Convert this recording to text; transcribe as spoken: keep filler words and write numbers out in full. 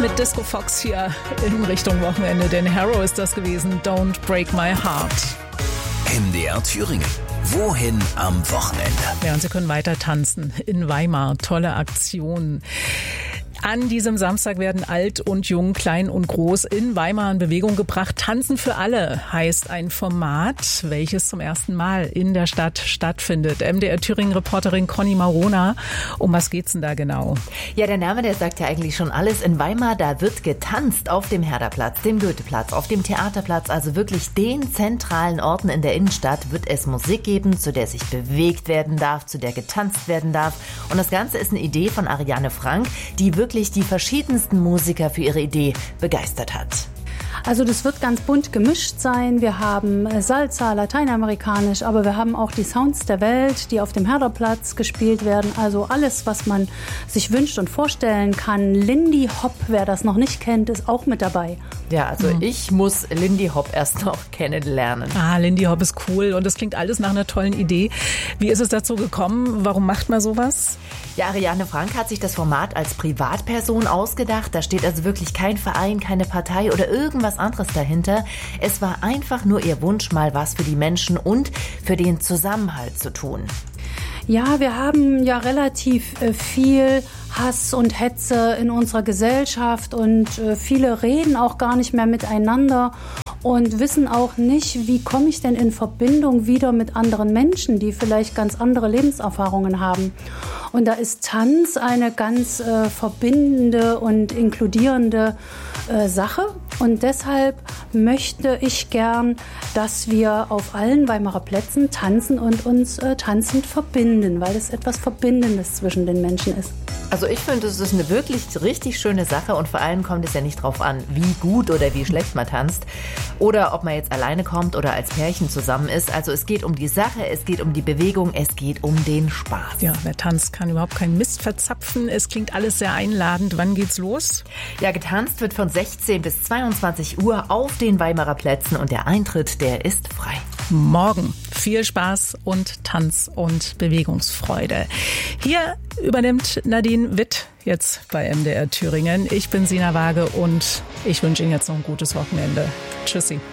Mit Disco Fox hier in Richtung Wochenende, denn Harrow ist das gewesen. Don't Break My Heart. M D R Thüringen. Wohin am Wochenende? Ja, und Sie können weiter tanzen in Weimar. Tolle Aktion. An diesem Samstag werden alt und jung, klein und groß in Weimar in Bewegung gebracht. Tanzen für alle heißt ein Format, welches zum ersten Mal in der Stadt stattfindet. M D R Thüringen-Reporterin Conny Marona. Um was geht's denn da genau? Ja, der Name, der sagt ja eigentlich schon alles. In Weimar, da wird getanzt auf dem Herderplatz, dem Goetheplatz, auf dem Theaterplatz, also wirklich den zentralen Orten in der Innenstadt, wird es Musik geben, zu der sich bewegt werden darf, zu der getanzt werden darf. Und das Ganze ist eine Idee von Ariane Frank, die wirklich die verschiedensten Musiker für ihre Idee begeistert hat. Also das wird ganz bunt gemischt sein. Wir haben Salsa, lateinamerikanisch, aber wir haben auch die Sounds der Welt, die auf dem Herderplatz gespielt werden. Also alles, was man sich wünscht und vorstellen kann. Lindy Hop, wer das noch nicht kennt, ist auch mit dabei. Ja, also mhm. ich muss Lindy Hop erst noch kennenlernen. Ah, Lindy Hop ist cool und das klingt alles nach einer tollen Idee. Wie ist es dazu gekommen? Warum macht man sowas? Ja, Ariane Frank hat sich das Format als Privatperson ausgedacht. Da steht also wirklich kein Verein, keine Partei oder irgendwas anderes dahinter. Es war einfach nur ihr Wunsch, mal was für die Menschen und für den Zusammenhalt zu tun. Ja, wir haben ja relativ äh, viel Hass und Hetze in unserer Gesellschaft und äh, viele reden auch gar nicht mehr miteinander und wissen auch nicht, wie komme ich denn in Verbindung wieder mit anderen Menschen, die vielleicht ganz andere Lebenserfahrungen haben. Und da ist Tanz eine ganz äh, verbindende und inkludierende äh, Sache. Und deshalb möchte ich gern, dass wir auf allen Weimarer Plätzen tanzen und uns äh, tanzend verbinden, weil es etwas Verbindendes zwischen den Menschen ist. Also ich finde, es ist eine wirklich richtig schöne Sache und vor allem kommt es ja nicht drauf an, wie gut oder wie schlecht man tanzt oder ob man jetzt alleine kommt oder als Pärchen zusammen ist. Also es geht um die Sache, es geht um die Bewegung, es geht um den Spaß. Ja, wer tanzt, kann überhaupt keinen Mist verzapfen. Es klingt alles sehr einladend. Wann geht's los? Ja, getanzt wird von sechzehn bis zweiundzwanzig Uhr auf den Weimarer Plätzen und der Eintritt, der ist frei. Morgen viel Spaß und Tanz und Bewegungsfreude. Hier übernimmt Nadine Witt jetzt bei M D R Thüringen. Ich bin Sina Waage und ich wünsche Ihnen jetzt noch ein gutes Wochenende. Tschüssi.